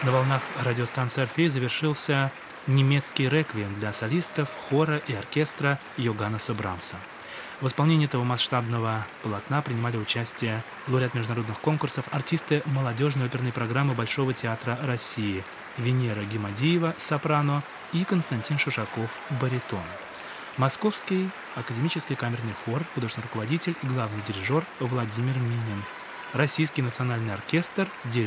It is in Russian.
На волнах радиостанции «Орфей» завершился немецкий реквием для солистов, хора и оркестра Йоганнеса Брамса. В исполнении этого масштабного полотна принимали участие лауреат международных конкурсов, артисты молодежной оперной программы Большого театра России Венера Гимадиева, сопрано, и Константин Шишаков, баритон. Московский академический камерный хор, художественный руководитель и главный дирижер Владимир Минин. Российский национальный оркестр,